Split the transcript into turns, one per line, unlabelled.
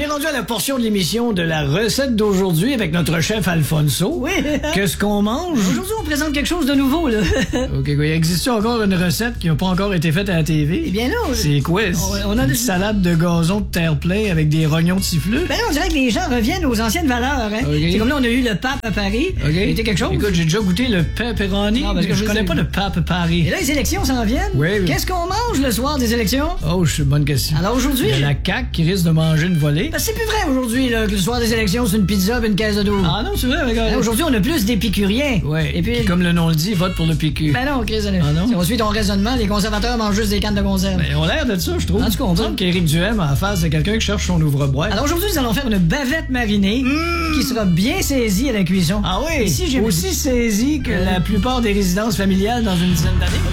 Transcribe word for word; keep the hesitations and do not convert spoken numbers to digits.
rendu à la portion de l'émission de la recette d'aujourd'hui avec notre chef Alfonso.
Oui.
Qu'est-ce qu'on mange?
Aujourd'hui, on présente quelque chose de nouveau, là.
OK, quoi. Existe-t-il encore une recette qui n'a pas encore été faite à la T V?
Eh bien non.
C'est quoi?
On, on a
une
des...
salade de gazon de terre-plein avec des rognons de siffleux?
Ben là, on dirait que les gens reviennent aux anciennes valeurs, hein.
Okay.
C'est comme là, on a eu le pape à Paris.
OK.
C'était quelque chose?
Écoute, j'ai déjà goûté le pepperoni,
Non, parce que
mais je
je
connais
sais-
pas le pape à Paris.
Et là, les élections s'en viennent.
Oui, oui.
Qu'est-ce qu'on mange le soir des élections?
Oh, c'est une bonne question.
Alors aujourd'hui...
Il y a la C A Q qui risque de manger une volée.
Ben, c'est plus vrai aujourd'hui, là, que le soir des élections, c'est une pizza et une caisse de double.
Ah non, c'est vrai, regarde.
Hein, aujourd'hui, on a plus d'épicuriens.
Ouais.
Et puis...
Puis, comme le nom le dit, vote pour le P Q.
Ben non, Chris,
Ah non?
si on suit ton raisonnement, les conservateurs mangent juste des cannes de conserve.
Ben, ils ont l'air de ça, je trouve.
En tout cas, on
Il me
peut-
semble qu'Éric Duhem, en face, c'est quelqu'un qui cherche son ouvre-boîte.
Alors aujourd'hui, nous allons faire une bavette marinée qui sera bien saisie à la cuisson.
Ah oui?
Ici, j'ai
aussi saisi que la plupart des résidences familiales dans une dizaine d'années.